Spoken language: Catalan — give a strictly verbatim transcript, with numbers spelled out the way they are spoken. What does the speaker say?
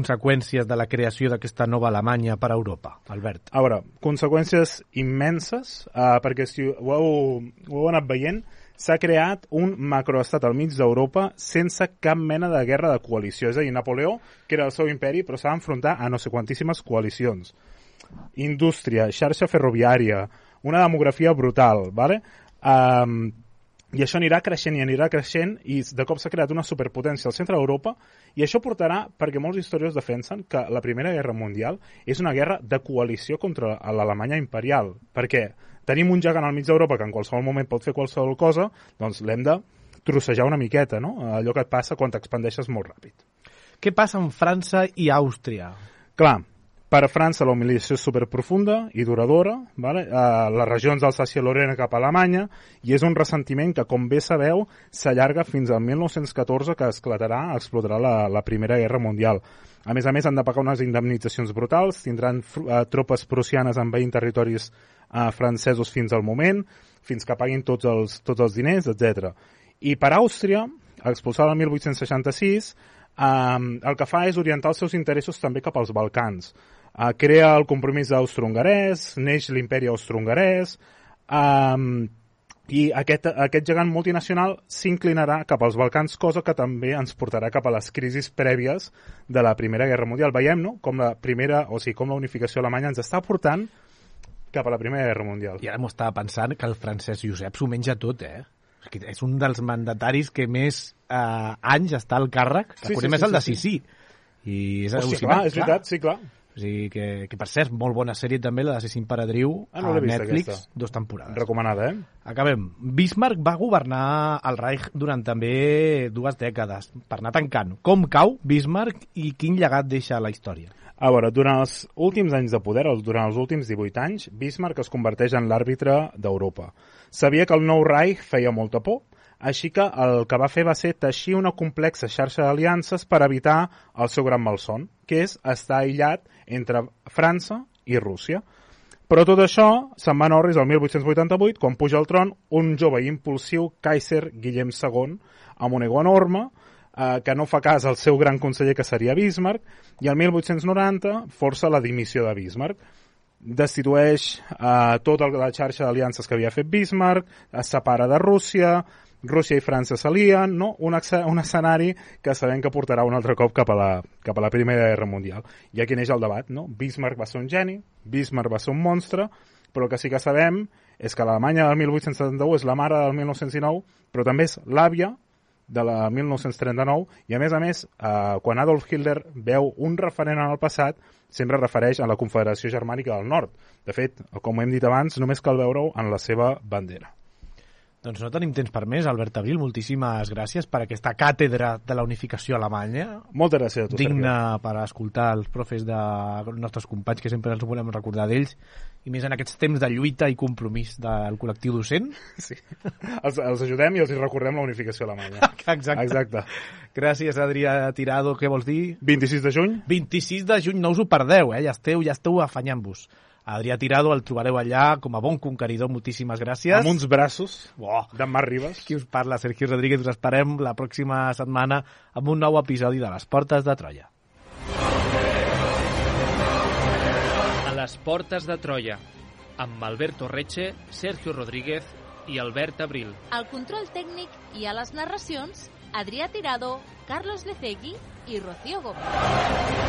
conseqüències de la creació d'aquesta nova Alemanya per a Europa, Albert? A veure, conseqüències immenses, eh, perquè si ho heu, ho heu anat veient, s'ha creat un macroestat al mig d'Europa sense cap mena de guerra de coalició. És a dir, Napoleó, que era el seu imperi, però s'ha d'enfrontar a no sé quantíssimes coalicions. Indústria, xarxa ferroviària, una demografia brutal, ¿vale? Um, i això anirà creixent i anirà creixent i de cop s'ha creat una superpotència al centre d'Europa i això portarà, perquè molts historiadors defensen que la Primera Guerra Mundial és una guerra de coalició contra l'Alemanya imperial, perquè tenim un gegant al mig d'Europa que en qualsevol moment pot fer qualsevol cosa, doncs l'hem de trossejar una miqueta, no? Allò que et passa quan t'expandeixes molt ràpid. Què passa amb França i Àustria? Clar, per a França la humiliació és superprofunda i duradora, vale? uh, les regions d'Alsàcia i Lorena cap a Alemanya, i és un ressentiment que, com bé sabeu, s'allarga fins al mil nou-cents catorze, que esclatarà, explotarà la, la Primera Guerra Mundial. A més a més, han de pagar unes indemnitzacions brutals, tindran uh, tropes prussianes envaint territoris uh, francesos fins al moment, fins que paguin tots els, tots els diners, etcètera. I per Àustria, expulsada el mil vuit-cents seixanta-sis, um, el que fa és orientar els seus interessos també cap als Balcans. Uh, crea el compromís austro-hongarès, neix l'imperi austro-hongarès, um, i aquest, aquest gegant multinacional s'inclinarà cap als Balcans, cosa que també ens portarà cap a les crisis prèvies de la Primera Guerra Mundial. Veiem, no?, com la primera, o sigui, com la unificació alemanya ens està portant cap a la Primera Guerra Mundial. I ara m'ho estava pensant que el francès Josep s'ho menja tot, eh? És un dels mandataris que més eh, anys està al càrrec, que sí, sí, més sí, el de Sissi. Sí. I és Hòstia, clar, és veritat, sí, clar. O sigui que, que, per cert, molt bona sèrie també, la de Sissi Imperadriu, ah, no a Netflix, aquesta. Dos temporades. Recomanada, eh? Acabem. Bismarck va governar el Reich durant també dues dècades, per anar tancant. Com cau Bismarck i quin llegat deixa a la història? A veure, durant els últims anys de poder, durant els últims divuit anys, Bismarck es converteix en l'àrbitre d'Europa. Sabia que el nou Reich feia molta por, així que el que va fer va ser teixir una complexa xarxa d'aliances per evitar el seu gran malson, que és estar aïllat entre França i Rússia. Però tot això se'n va en orris el mil vuit-cents vuitanta-vuit, quan puja al tron un jove i impulsiu Kaiser Guillem segon, amb un ego enorme, eh, que no fa cas al seu gran conseller, que seria Bismarck, i el mil vuit-cents noranta força la dimissió de Bismarck. Destitueix eh, tota la xarxa d'aliances que havia fet Bismarck, es separa de Rússia, Rússia i França s'alien, no? un, un escenari que sabem que portarà un altre cop cap a, la, cap a la Primera Guerra Mundial. I aquí neix el debat, no? Bismarck va ser un geni, Bismarck va ser un monstre, però el que sí que sabem és que l'Alemanya del mil vuit-cents setanta-u és la mare del mil nou-cents dinou, però també és l'àvia de la mil nou-cents trenta-nou, i a més a més, eh, quan Adolf Hitler veu un referent en el passat, sempre refereix a la Confederació Germànica del Nord. De fet, com hem dit abans, només cal veure-ho en la seva bandera. Doncs no tenim temps per més, Albert Abril, moltíssimes gràcies per aquesta càtedra de la unificació alemanya. Moltes gràcies a tu, digna Sergio. Per escoltar els profes dels nostres companys, que sempre ens volem recordar d'ells, i més en aquests temps de lluita i compromís del col·lectiu docent. Sí, els, els ajudem i els recordem la unificació alemanya. Exacte. Exacte. Gràcies, Adrià Tirado. Què vols dir? vint-i-sis de juny. vint-i-sis de juny, no us ho perdeu, eh? Ja esteu, ja esteu afanyant-vos. Adrià Tirado, el trobareu allà com a bon conqueridor. Moltíssimes gràcies. Amb uns braços oh. d'en Marc Ribas. Qui us parla, Sergio Rodríguez. Us esperem la pròxima setmana amb un nou episodi de Les Portes de Troia. A les Portes de Troia, amb Alberto Reche, Sergio Rodríguez i Albert Abril. Al control tècnic i a les narracions, Adrià Tirado, Carlos Lecegui i Rocío Gómez.